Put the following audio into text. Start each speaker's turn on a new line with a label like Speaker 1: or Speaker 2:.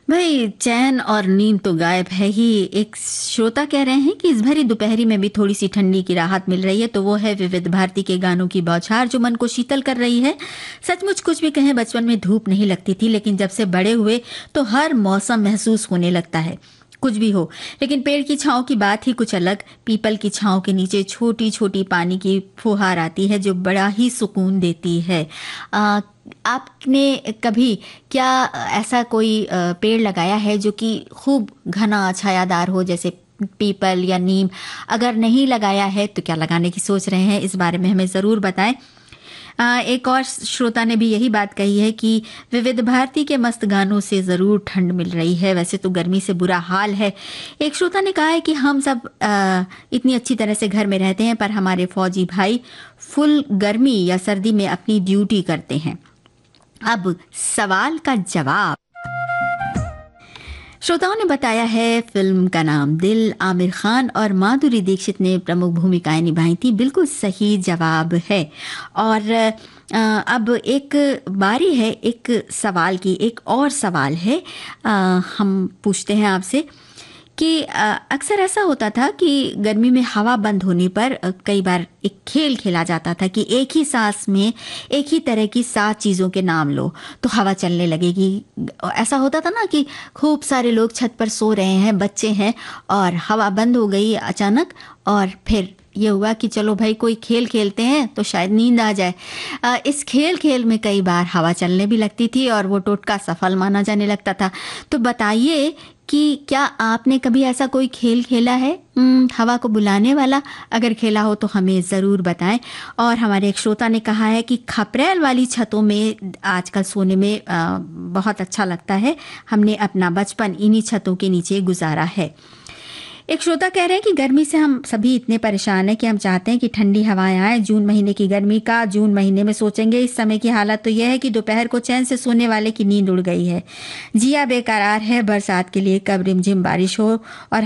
Speaker 1: भाई चैन और नींद तो गायब है ही। एक श्रोता कह रहे हैं कि इस भरी दोपहरी में भी थोड़ी सी ठंडी की राहत मिल रही है, तो वो है विविध भारती के गानों की बौछार जो मन को शीतल कर रही है। सचमुच कुछ भी कहें, बचपन में धूप नहीं लगती थी, लेकिन जब से बड़े हुए तो हर मौसम महसूस होने लगता है। कुछ भी हो, लेकिन पेड़ की छांव की बात ही कुछ अलग। पीपल की छांव के नीचे छोटी छोटी पानी की फुहार आती है जो बड़ा ही सुकून देती है। आपने कभी क्या ऐसा कोई पेड़ लगाया है जो कि खूब घना छायादार हो, जैसे पीपल या नीम? अगर नहीं लगाया है तो क्या लगाने की सोच रहे हैं, इस बारे में हमें ज़रूर बताएं। एक और श्रोता ने भी यही बात कही है कि विविध भारती के मस्त गानों से ज़रूर ठंड मिल रही है, वैसे तो गर्मी से बुरा हाल है। एक श्रोता ने कहा है कि हम सब इतनी अच्छी तरह से घर में रहते हैं, पर हमारे फौजी भाई फुल गर्मी या सर्दी में अपनी ड्यूटी करते हैं। अब सवाल का जवाब। श्रोताओं ने बताया है फिल्म का नाम दिल, आमिर खान और माधुरी दीक्षित ने प्रमुख भूमिकाएं निभाई थी। बिल्कुल सही जवाब है। और अब एक बारी है एक सवाल की। एक और सवाल है, हम पूछते हैं आपसे कि अक्सर ऐसा होता था कि गर्मी में हवा बंद होने पर कई बार एक खेल खेला जाता था कि एक ही सांस में एक ही तरह की 7 चीज़ों के नाम लो तो हवा चलने लगेगी। ऐसा होता था ना कि खूब सारे लोग छत पर सो रहे हैं, बच्चे हैं, और हवा बंद हो गई अचानक, और फिर ये हुआ कि चलो भाई कोई खेल खेलते हैं तो शायद नींद आ जाए। इस खेल में कई बार हवा चलने भी लगती थी और वो टोटका सफल माना जाने लगता था। तो बताइए कि क्या आपने कभी ऐसा कोई खेल खेला है, हवा को बुलाने वाला? अगर खेला हो तो हमें ज़रूर बताएं। और हमारे एक श्रोता ने कहा है कि खपरेल वाली छतों में आजकल सोने में बहुत अच्छा लगता है। हमने अपना बचपन इन्हीं छतों के नीचे गुजारा है। एक श्रोता कह रहे हैं कि गर्मी से हम सभी इतने परेशान हैं कि हम चाहते हैं कि ठंडी हवाएं आए। जून महीने की गर्मी का जून महीने में सोचेंगे। इस समय की हालत तो यह है कि दोपहर को चैन से सोने वाले की नींद उड़ गई है। जिया बेकरार है बरसात के लिए, कब रिमझिम बारिश हो और